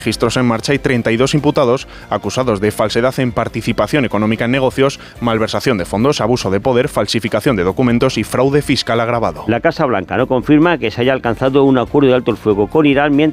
Registros en marcha y 32 imputados acusados de falsedad en participación económica en negocios, malversación de fondos, abuso de poder, falsificación de documentos y fraude fiscal agravado. La Casa Blanca no confirma que se haya alcanzado un acuerdo de alto el fuego con Irán, mientras